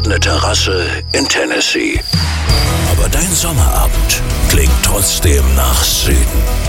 bewartende Terrasse in Tennessee. Aber dein Sommerabend klingt trotzdem nach Süden.